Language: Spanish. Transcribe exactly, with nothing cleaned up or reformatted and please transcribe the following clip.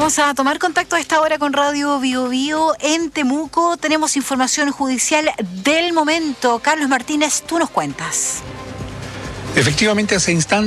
Vamos a tomar contacto a esta hora con Radio Bio Bio en Temuco. Tenemos información judicial del momento. Carlos Martínez, tú nos cuentas. Efectivamente, hace instantes